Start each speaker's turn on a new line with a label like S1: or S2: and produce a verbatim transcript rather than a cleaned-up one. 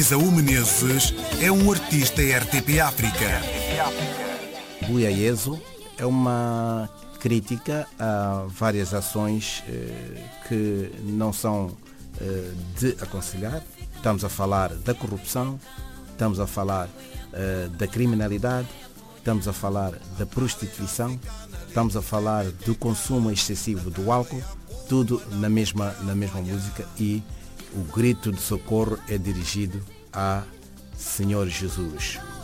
S1: Isaú Menezes é um artista R T P África.
S2: Buia Yezo é uma crítica a várias ações eh, que não são eh, de aconselhar. Estamos a falar da corrupção, estamos a falar eh, da criminalidade, estamos a falar da prostituição, estamos a falar do consumo excessivo do álcool, tudo na mesma, na mesma música, e o grito de socorro é dirigido a Senhor Jesus.